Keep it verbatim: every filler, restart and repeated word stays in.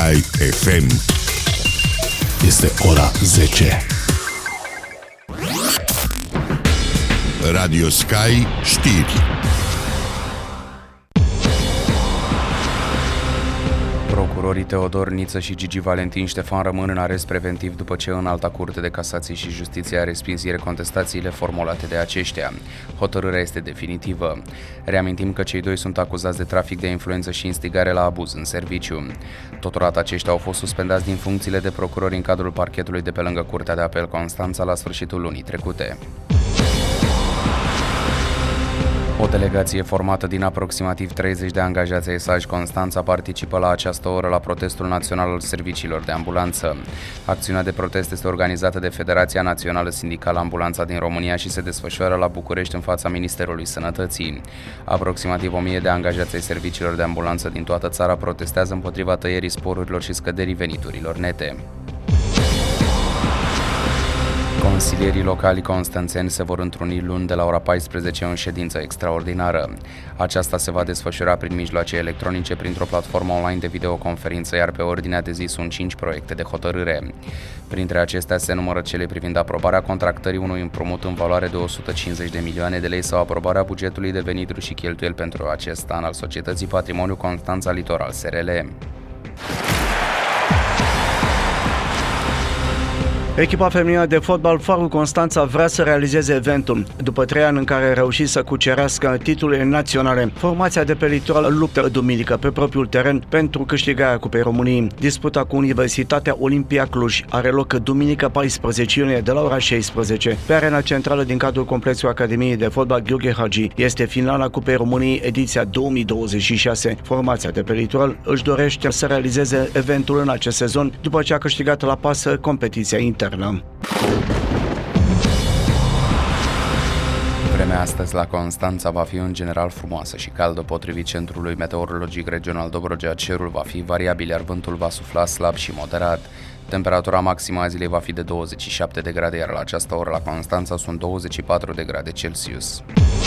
Sky F M. Este ora zece. Radio Sky știri. Procurorii Teodor Niță și Gigi Valentin Ștefan rămân în arest preventiv după ce Înalta Curte de Casație și Justiție a respins ieri contestațiile formulate de aceștia. Hotărârea este definitivă. Reamintim că cei doi sunt acuzați de trafic de influență și instigare la abuz în serviciu. Totodată aceștia au fost suspendați din funcțiile de procurori în cadrul parchetului de pe lângă Curtea de Apel Constanța la sfârșitul lunii trecute. O delegație formată din aproximativ treizeci de angajați ai S A J Constanța participă la această oră la protestul național al serviciilor de ambulanță. Acțiunea de protest este organizată de Federația Națională Sindicală Ambulanța din România și se desfășoară la București în fața Ministerului Sănătății. Aproximativ o mie de angajați ai serviciilor de ambulanță din toată țara protestează împotriva tăierii sporurilor și scăderii veniturilor nete. Consilierii locali constanțeni se vor întruni luni de la ora paisprezece în ședință extraordinară. Aceasta se va desfășura prin mijloace electronice printr-o platformă online de videoconferință, iar pe ordinea de zi sunt cinci proiecte de hotărâre. Printre acestea se numără cele privind aprobarea contractării unui împrumut în valoare de o sută cincizeci de milioane de lei sau aprobarea bugetului de venituri și cheltuieli pentru acest an al Societății Patrimoniu Constanța Litoral S R L. Echipa feminină de fotbal Farul Constanța vrea să realizeze eventul. După trei ani în care a reușit să cucerească titlurile naționale, formația de pe litoral luptă duminică pe propriul teren pentru câștigarea Cupei României. Disputa cu Universitatea Olimpia Cluj are loc duminică paisprezece iunie de la ora șaisprezece pe arena centrală din cadrul complexului Academiei de Fotbal Gheorghe Hagi. Este finala Cupei României ediția două mii douăzeci și șase. Formația de pe litoral își dorește să realizeze eventul în acest sezon după ce a câștigat la pasă competiția internă. Vremea astăzi la Constanța va fi în general frumoasă și caldă. Potrivit Centrului Meteorologic Regional Dobrogea, cerul va fi variabil, iar vântul va sufla slab și moderat. Temperatura maximă a zilei va fi de douăzeci și șapte de grade, iar la această oră la Constanța sunt douăzeci și patru de grade Celsius.